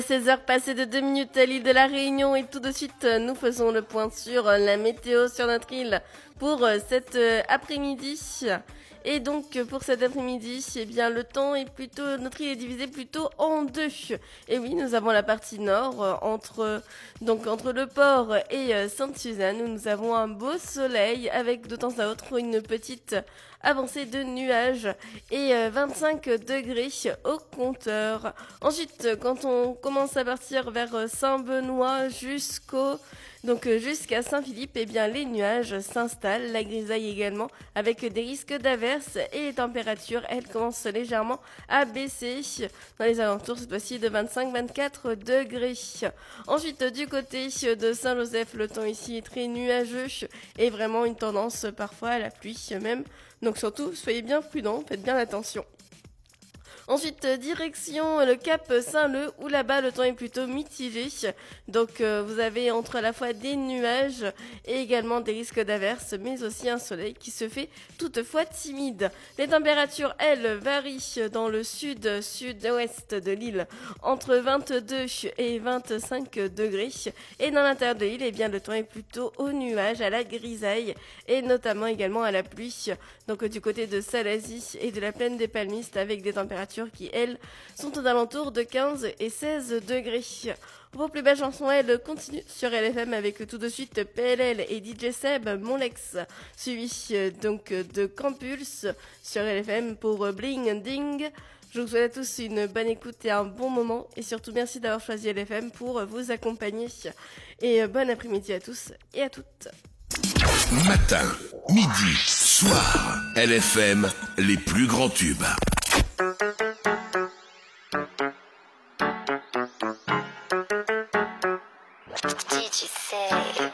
16h passées de 2 minutes à l'île de la Réunion et tout de suite nous faisons le point sur la météo sur notre île pour cet après-midi. Et donc pour cet après-midi, eh bien le temps est plutôt, notre île est divisée plutôt en deux. Et oui, nous avons la partie nord entre le port et Sainte-Suzanne où nous avons un beau soleil avec de temps à autre une petite avancée de nuages et 25 degrés au compteur. Ensuite, quand on commence à partir vers Saint-Benoît jusqu'à Saint-Philippe, eh bien les nuages s'installent, la grisaille également, avec des risques d'averses et les températures, elles commencent légèrement à baisser dans les alentours cette fois-ci de 25-24 degrés. Ensuite, du côté de Saint-Joseph, le temps ici est très nuageux et vraiment une tendance parfois à la pluie même. Donc surtout, soyez bien prudents, faites bien attention. Ensuite, direction le Cap Saint-Leu, où là-bas le temps est plutôt mitigé. Donc vous avez entre à la fois des nuages et également des risques d'averses, mais aussi un soleil qui se fait toutefois timide. Les températures, elles, varient dans le sud-sud-ouest de l'île, entre 22 et 25 degrés. Et dans l'intérieur de l'île, eh bien, le temps est plutôt aux nuages, à la grisaille, et notamment également à la pluie. Donc du côté de Salazie et de la plaine des Palmistes, avec des températures qui, elles, sont aux alentours de 15 et 16 degrés. Vos plus belles chansons, elles, continuent sur LFM avec tout de suite PLL et DJ Seb, Mon Lex, suivi donc de Campulse sur LFM pour Bling Ding. Je vous souhaite à tous une bonne écoute et un bon moment. Et surtout, merci d'avoir choisi LFM pour vous accompagner. Et bon après-midi à tous et à toutes. Matin, midi, soir, LFM, les plus grands tubes. DJ Seb.